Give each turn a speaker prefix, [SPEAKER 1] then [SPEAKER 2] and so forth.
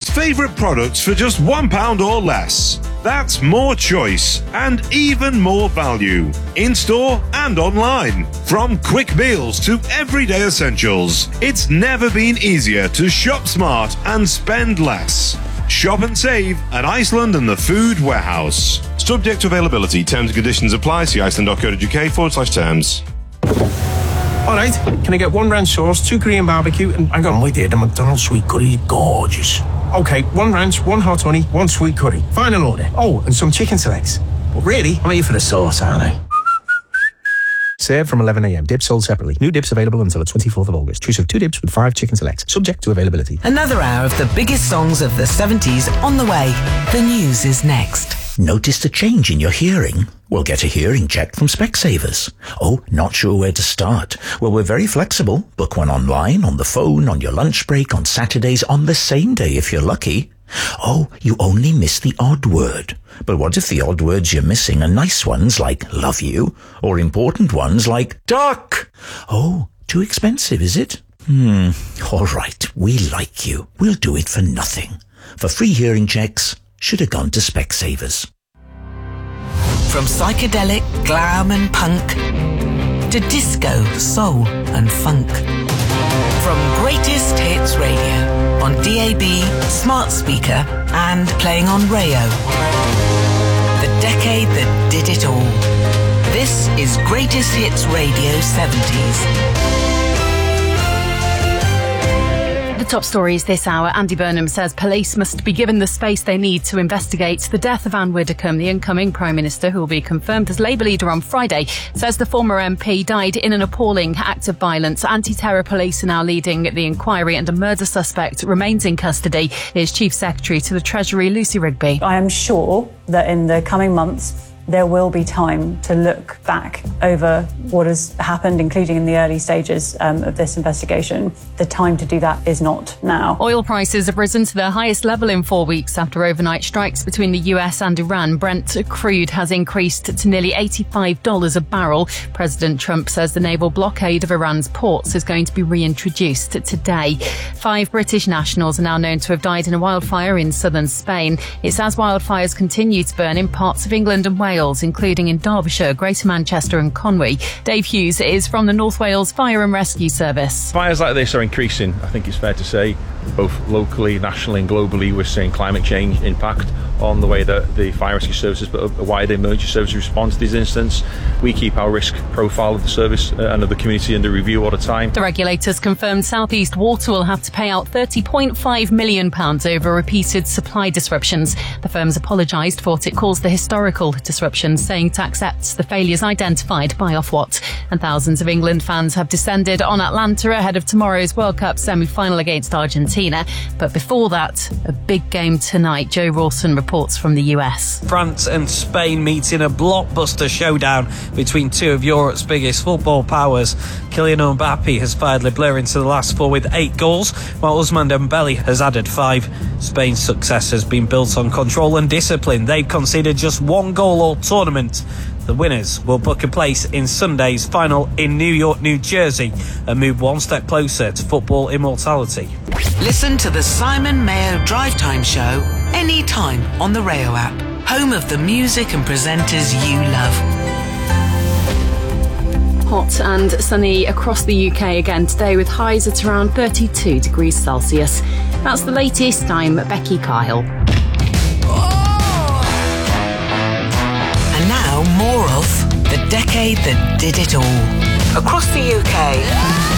[SPEAKER 1] favourite products for just £1 or less. That's more choice and even more value. In-store and online. From quick meals to everyday essentials. It's never been easier to shop smart and spend less. Shop and save at Iceland and the Food Warehouse. Subject to availability. Terms and conditions apply. See iceland.co.uk/terms.
[SPEAKER 2] Alright, can I get 1 ranch sauce, 2 Korean barbecue, and hang on, wait there, the McDonald's sweet curry is gorgeous. Okay, 1 ranch, 1 hot honey, 1 sweet curry. Final order. Oh, and some chicken selects. But really, I'm here for the sauce, aren't I? Served from 11 a.m. Dips sold separately. New dips available until the 24th of August. Choose of 2 dips with 5 chicken selects. Subject to availability.
[SPEAKER 3] Another hour of the biggest songs of the 70s on the way. The news is next.
[SPEAKER 4] Noticed a change in your hearing? Well, get a hearing check from Specsavers. Oh, not sure where to start? Well, we're very flexible. Book one online, on the phone, on your lunch break, on Saturdays, on the same day if you're lucky. Oh, you only miss the odd word. But what if the odd words you're missing are nice ones like love you, or important ones like duck? Oh, too expensive, is it? All right, we like you. We'll do it for nothing. For free hearing checks, should have gone to Specsavers.
[SPEAKER 3] From psychedelic, glam and punk to disco, soul and funk. From Greatest Hits Radio on DAB, smart speaker and playing on Rayo. The decade that did it all. This is Greatest Hits Radio 70s.
[SPEAKER 5] The top stories this hour. Andy Burnham says police must be given the space they need to investigate the death of Anne Widdecombe. The incoming Prime Minister, who will be confirmed as Labour leader on Friday, says the former MP died in an appalling act of violence. Anti-terror police are now leading the inquiry and a murder suspect remains in custody. Here's Chief Secretary to the Treasury, Lucy Rigby.
[SPEAKER 6] I am sure that in the coming months there will be time to look back over what has happened, including in the early stages of this investigation. The time to do that is not now.
[SPEAKER 5] Oil prices have risen to their highest level in 4 weeks after overnight strikes between the US and Iran. Brent crude has increased to nearly $85 a barrel. President Trump says the naval blockade of Iran's ports is going to be reintroduced today. 5 British nationals are now known to have died in a wildfire in southern Spain. It's as wildfires continue to burn in parts of England and Wales, including in Derbyshire, Greater Manchester and Conwy. Dave Hughes is from the North Wales Fire and Rescue Service.
[SPEAKER 7] Fires like this are increasing, I think it's fair to say, both locally, nationally and globally. We're seeing climate change impact on the way that the fire rescue services but a wider emergency service response to these incidents. We keep our risk profile of the service and of the community under review all the time.
[SPEAKER 5] The regulators confirmed South East Water will have to pay out £30.5 million over repeated supply disruptions. The firm's apologised for what it calls the historical disruptions, saying it accepts the failures identified by Ofwat. And thousands of England fans have descended on Atlanta ahead of tomorrow's World Cup semi-final against Argentina. But before that, a big game tonight. Joe Rawson reports from the US.
[SPEAKER 8] France and Spain meet in a blockbuster showdown between two of Europe's biggest football powers. Kylian Mbappe has fired Le Bleu into the last 4 with 8 goals, while Ousmane Dembele has added 5. Spain's success has been built on control and discipline. They've conceded just 1 goal all tournament. The winners will book a place in Sunday's final in New York, New Jersey, and move one step closer to football immortality.
[SPEAKER 3] Listen to the Simon Mayo Drive Time Show anytime on the Rayo app, home of the music and presenters you love.
[SPEAKER 5] Hot and sunny across the UK again today, with highs at around 32 degrees Celsius. That's the latest. I'm Becky Kyle.
[SPEAKER 3] And now more of the decade that did it all. Across the UK,